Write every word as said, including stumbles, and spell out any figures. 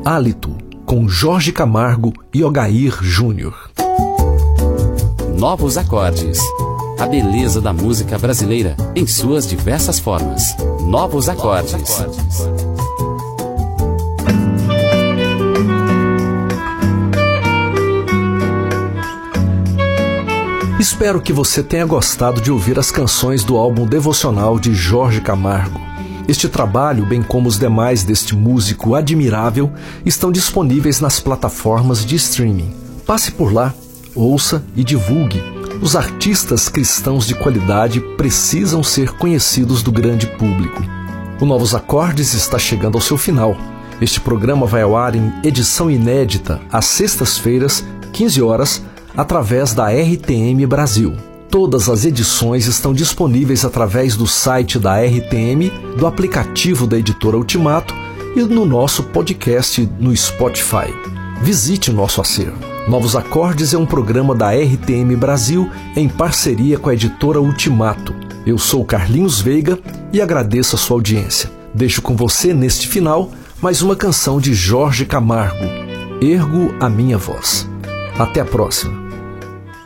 Hálito, com Jorge Camargo e Ogair Júnior. Novos acordes. A beleza da música brasileira em suas diversas formas. Novos acordes. Espero que você tenha gostado de ouvir as canções do álbum devocional de Jorge Camargo. Este trabalho, bem como os demais deste músico admirável, estão disponíveis nas plataformas de streaming. Passe por lá, ouça e divulgue. Os artistas cristãos de qualidade precisam ser conhecidos do grande público. O Novos Acordes está chegando ao seu final. Este programa vai ao ar em edição inédita às sextas-feiras, quinze horas, através da R T M Brasil. Todas as edições estão disponíveis através do site da R T M, do aplicativo da Editora Ultimato e no nosso podcast no Spotify. Visite o nosso acervo. Novos Acordes é um programa da R T M Brasil em parceria com a Editora Ultimato. Eu sou Carlinhos Veiga e agradeço a sua audiência. Deixo com você, neste final, mais uma canção de Jorge Camargo, Ergo a Minha Voz. Até a próxima.